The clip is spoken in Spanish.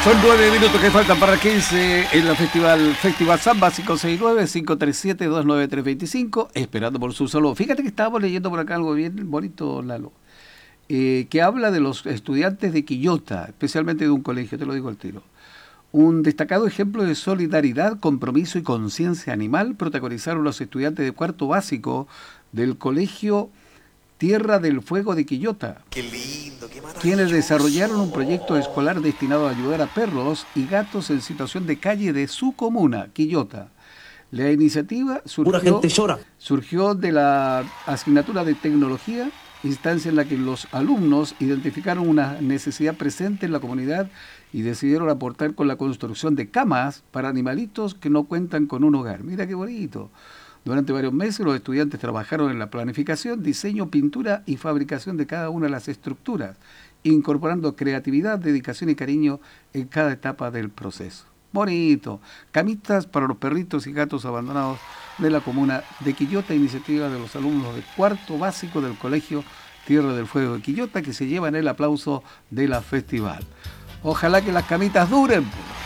Son 9 minutos que faltan para que en la Festival Samba 569-537-29325, esperando por su saludo. Fíjate que estábamos leyendo por acá algo bien bonito, Lalo, que habla de los estudiantes de Quillota, especialmente de un colegio, te lo digo al tiro. Un destacado ejemplo de solidaridad, compromiso y conciencia animal protagonizaron los estudiantes de cuarto básico del colegio Tierra del Fuego de Quillota. Qué lindo, qué Quienes maravilloso. desarrollaron un proyecto escolar destinado a ayudar a perros y gatos en situación de calle de su comuna, Quillota. La iniciativa Pura gente llora. surgió de la asignatura de tecnología, instancia en la que los alumnos identificaron una necesidad presente en la comunidad y decidieron aportar con la construcción de camas para animalitos que no cuentan con un hogar. Mira qué bonito. Durante varios meses los estudiantes trabajaron en la planificación, diseño, pintura y fabricación de cada una de las estructuras, incorporando creatividad, dedicación y cariño en cada etapa del proceso. Bonito. Camitas para los perritos y gatos abandonados de la comuna de Quillota, iniciativa de los alumnos de cuarto básico del colegio Tierra del Fuego de Quillota, que se llevan el aplauso de la festival. Ojalá que las camitas duren.